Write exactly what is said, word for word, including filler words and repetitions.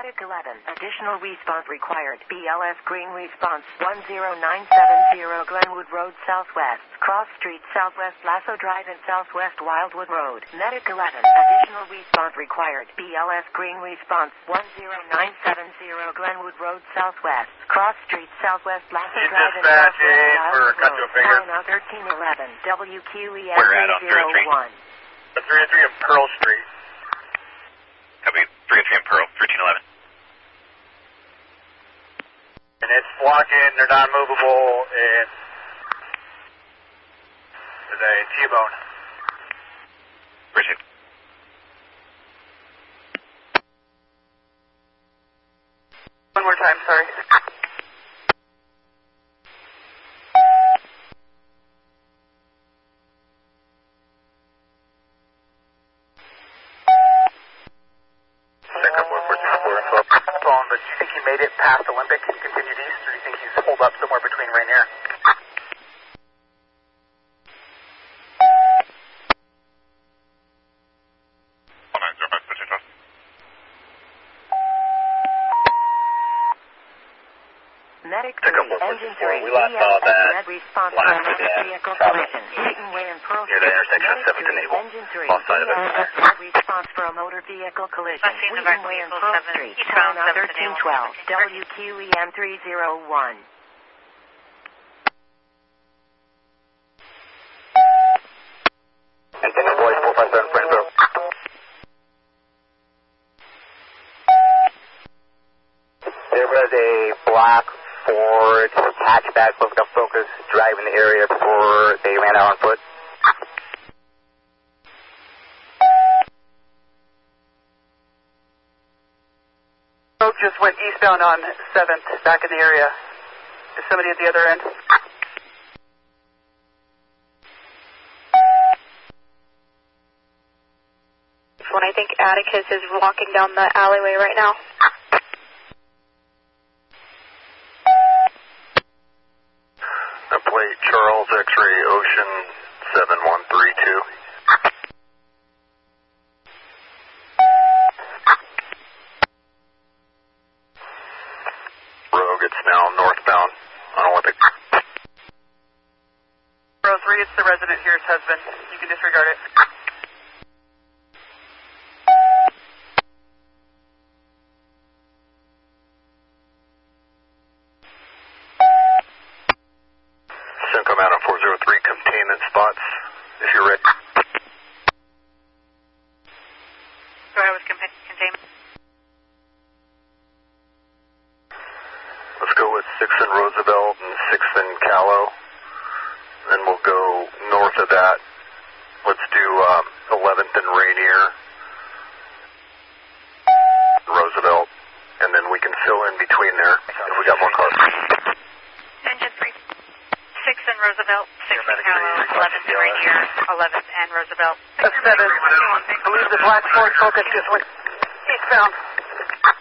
Medic eleven. Additional response required. B L S Green response one zero nine seven zero Glenwood Road Southwest. Cross Street Southwest Lasso Drive and Southwest Wildwood Road. Medic eleven. Additional response required. B L S Green response one zero nine seven zero Glenwood Road Southwest. Cross Street Southwest Lasso Drive and Southwest Wildwood Road. Now thirteen eleven. W Q E M three zero one. three oh three on Pearl Street. Copy, three oh three on Pearl, thirteen eleven. And it's blocking, they're not movable, and there's a T-bone. Appreciate it. One more time, sorry. But do you think he made it past Olympic and continued east, or do you think he's holed up somewhere between Rainier? Medic three, engine three, we last saw that response last for motor weekend, vehicle probably collision. Dayton Way and Pearl near the Street. intersection of Medic seventh and three, Able, engine three, lost sight of it. response for a motor vehicle collision. Dayton Way and Pearl Street. Town thirteen twelve. W Q E M three zero one. Antenna boys, four five seven, French Bill. There was a black Ford hatchback looking up Focus driving the area before they ran out on foot. Road just went eastbound on seventh, back in the area. Is somebody at the other end? When I think Atticus is walking down the alleyway right now. The plate Charles X-ray Ocean seven one three two. Rogue, it's now northbound. I don't want the... Row three, it's the resident here, his husband. You can disregard it. Soon come out on four oh three containment spots, if you're ready. Go ahead with containment. Let's go with sixth and Roosevelt and sixth and Callow. Then we'll go north of that. Let's do um, eleventh and Rainier, Roosevelt, and then we can fill in between there if we got more cars. Engine three. sixth and Roosevelt, sixth and Callow, eleventh and Rainier, eleventh and Roosevelt. That's seven. I believe the black Ford Focus just went eastbound.